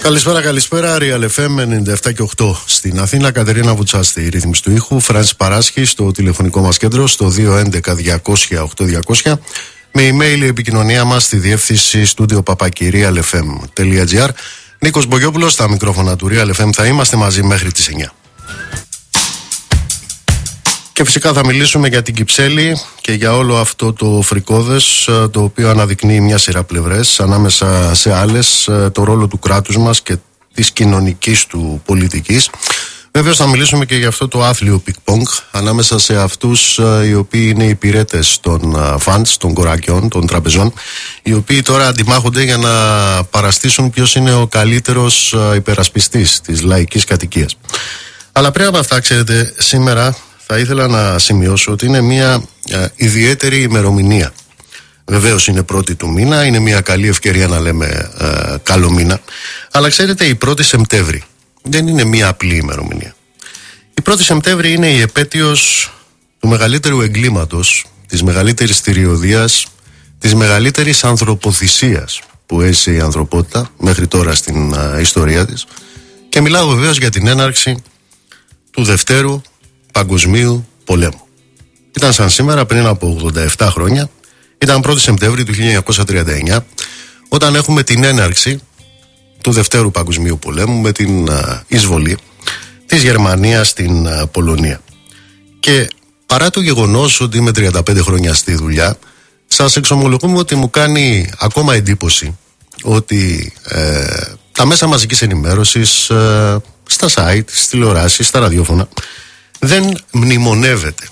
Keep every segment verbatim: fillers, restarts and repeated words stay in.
Καλησπέρα, καλησπέρα. Real εφ εμ ενενήντα επτά και οκτώ στην Αθήνα. Κατερίνα Βουτσά στη ρύθμιση του ήχου. Φράνσις Παράσχη στο τηλεφωνικό μας κέντρο στο δύο έντεκα διακόσια οκτώ διακόσια. Με email η επικοινωνία μας στη διεύθυνση στούντιο παπάκι real εφ εμ τελεία τζι άρ. Νίκος Μπογιόπουλος στα μικρόφωνα του Real εφ εμ. Θα είμαστε μαζί μέχρι τις εννιά. Και φυσικά θα μιλήσουμε για την Κυψέλη και για όλο αυτό το φρικώδες, το οποίο αναδεικνύει μια σειρά πλευρές, ανάμεσα σε άλλες το ρόλο του κράτους μας και της κοινωνικής του πολιτικής. Βέβαιως θα μιλήσουμε και για αυτό το άθλιο πικ-πονγκ ανάμεσα σε αυτούς οι οποίοι είναι υπηρέτες των φαντς, των κοράκιων, των τραπεζών, οι οποίοι τώρα αντιμάχονται για να παραστήσουν ποιος είναι ο καλύτερος υπερασπιστής της λαϊκής κατοικίας. Αλλά πριν από αυτά, ξέρετε, σήμερα θα ήθελα να σημειώσω ότι είναι μια ε, ιδιαίτερη ημερομηνία. Βεβαίως είναι πρώτη του μήνα, είναι μια καλή ευκαιρία να λέμε ε, καλό μήνα. Αλλά ξέρετε, η πρώτη Σεπτέμβρη δεν είναι μια απλή ημερομηνία. Η πρώτη Σεπτέμβρη είναι η επέτειος του μεγαλύτερου εγκλήματος, της μεγαλύτερης θηριωδίας, της μεγαλύτερης ανθρωποθυσίας που έζησε η ανθρωπότητα μέχρι τώρα στην ε, ιστορία της. Και μιλάω βεβαίως για την έναρξη του Δευτέρου Παγκοσμίου Πολέμου. Ήταν σαν σήμερα πριν από ογδόντα επτά χρόνια, ήταν πρώτη Σεπτέμβρη του χίλια εννιακόσια τριάντα εννιά, όταν έχουμε την έναρξη του Δευτέρου Παγκοσμίου Πολέμου με την uh, εισβολή της Γερμανίας στην uh, Πολωνία. Και παρά το γεγονός ότι είμαι τριάντα πέντε χρόνια στη δουλειά, σας εξομολογούμε ότι μου κάνει ακόμα εντύπωση ότι ε, τα μέσα μαζικής ενημέρωσης, ε, στα site, στις τηλεοράσεις, στα ραδιόφωνα, δεν μνημονεύεται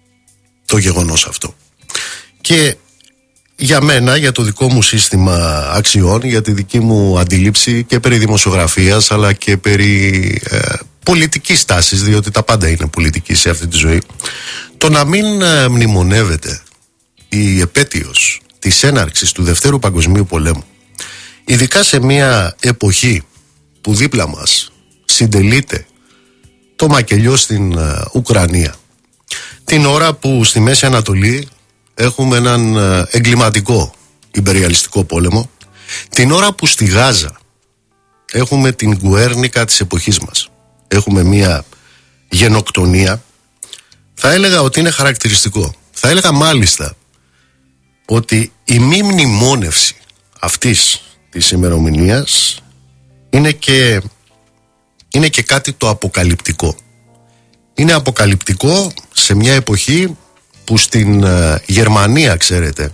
το γεγονός αυτό. Και για μένα, για το δικό μου σύστημα αξιών, για τη δική μου αντίληψη και περί δημοσιογραφίας αλλά και περί ε, πολιτικής τάσης, διότι τα πάντα είναι πολιτική σε αυτή τη ζωή, το να μην ε, μνημονεύεται η επέτειος της έναρξης του Δευτέρου Παγκοσμίου Πολέμου, ειδικά σε μια εποχή που δίπλα μας συντελείται το μακελιό στην uh, Ουκρανία, την ώρα που στη Μέση Ανατολή έχουμε έναν uh, εγκληματικό ιμπεριαλιστικό πόλεμο, την ώρα που στη Γάζα έχουμε την Γκουέρνικα της εποχής μας, έχουμε μια γενοκτονία, θα έλεγα ότι είναι χαρακτηριστικό. Θα έλεγα μάλιστα ότι η μη μνημόνευση αυτής της ημερομηνίας είναι και είναι και κάτι το αποκαλυπτικό. Είναι αποκαλυπτικό σε μια εποχή που στην ε, Γερμανία, ξέρετε,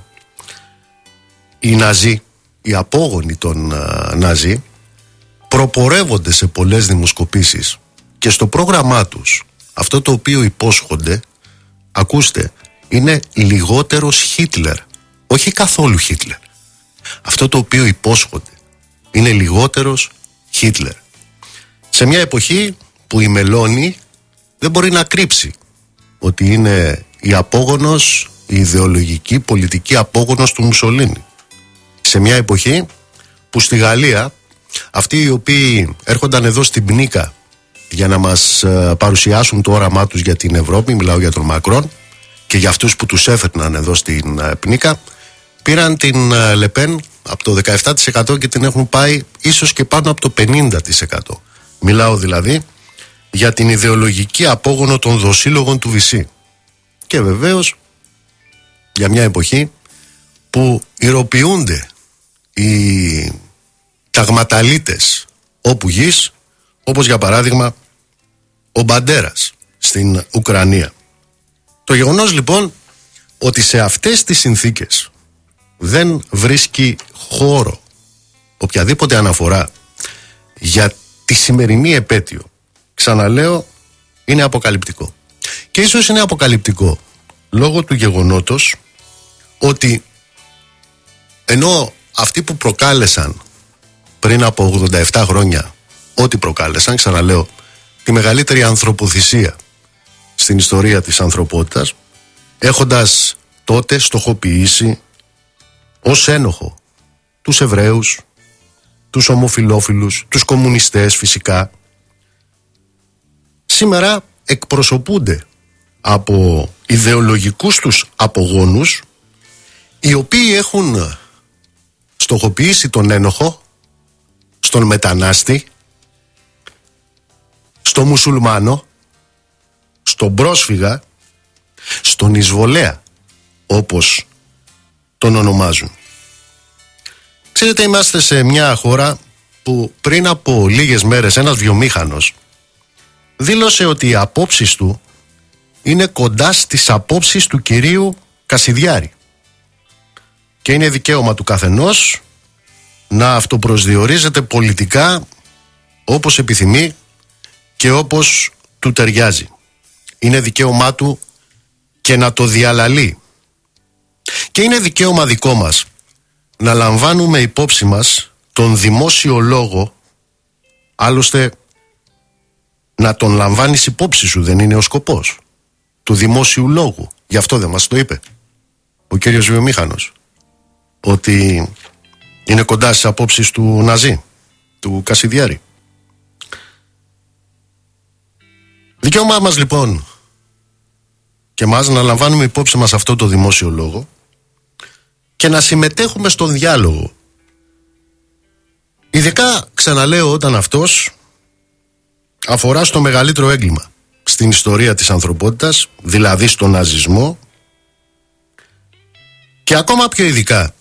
οι Ναζί, οι απόγονοι των ε, Ναζί, προπορεύονται σε πολλές δημοσκοπήσεις και στο πρόγραμμά τους αυτό το οποίο υπόσχονται, ακούστε, είναι λιγότερος Χίτλερ, όχι καθόλου Χίτλερ. Αυτό το οποίο υπόσχονται είναι λιγότερος Χίτλερ. Σε μια εποχή που η Μελώνη δεν μπορεί να κρύψει ότι είναι η απόγονος, η ιδεολογική, πολιτική απόγονος του Μουσολίνη. Σε μια εποχή που στη Γαλλία αυτοί οι οποίοι έρχονταν εδώ στην Πνίκα για να μας παρουσιάσουν το όραμά τους για την Ευρώπη, μιλάω για τον Μακρόν και για αυτούς που τους έφερναν εδώ στην Πνίκα, πήραν την Λεπέν από το δεκαεπτά τοις εκατό και την έχουν πάει ίσως και πάνω από το πενήντα τοις εκατό. Μιλάω δηλαδή για την ιδεολογική απόγονο των δοσύλλογων του Βυσσή. Και βεβαίως για μια εποχή που ηρωποιούνται οι ταγματαλίτες όπου γης, όπως για παράδειγμα ο Μπαντέρας στην Ουκρανία. Το γεγονός λοιπόν ότι σε αυτές τις συνθήκες δεν βρίσκει χώρο οποιαδήποτε αναφορά για τη σημερινή επέτειο, ξαναλέω, είναι αποκαλυπτικό. Και ίσως είναι αποκαλυπτικό λόγω του γεγονότος ότι ενώ αυτοί που προκάλεσαν πριν από ογδόντα επτά χρόνια ό,τι προκάλεσαν, ξαναλέω, τη μεγαλύτερη ανθρωποθυσία στην ιστορία της ανθρωπότητας, έχοντας τότε στοχοποιήσει ως ένοχο τους Εβραίους, τους ομοφυλόφιλους, τους κομμουνιστές φυσικά, σήμερα εκπροσωπούνται από ιδεολογικούς τους απογόνους, οι οποίοι έχουν στοχοποιήσει τον ένοχο στον μετανάστη, στο μουσουλμάνο, στον πρόσφυγα, στον εισβολέα, όπως τον ονομάζουν. Ξέρετε, είμαστε σε μια χώρα που πριν από λίγες μέρες ένας βιομήχανος δήλωσε ότι οι απόψεις του είναι κοντά στις απόψεις του κυρίου Κασιδιάρη και είναι δικαίωμα του καθενός να αυτοπροσδιορίζεται πολιτικά όπως επιθυμεί και όπως του ταιριάζει. Είναι δικαίωμά του και να το διαλαλεί. Και είναι δικαίωμα δικό μας να λαμβάνουμε υπόψη μας τον δημόσιο λόγο, άλλωστε να τον λαμβάνεις υπόψη σου δεν είναι ο σκοπός του δημόσιου λόγου. Γι' αυτό δεν μας το είπε ο κύριος βιομήχανος, ότι είναι κοντά στις απόψεις του Ναζί, του Κασιδιάρη. Δικαίωμά μας λοιπόν και μας να λαμβάνουμε υπόψη μας αυτό το δημόσιο λόγο και να συμμετέχουμε στον διάλογο. Ειδικά, ξαναλέω, όταν αυτός αφορά στο μεγαλύτερο έγκλημα στην ιστορία της ανθρωπότητας, δηλαδή στον ναζισμό, και ακόμα πιο ειδικά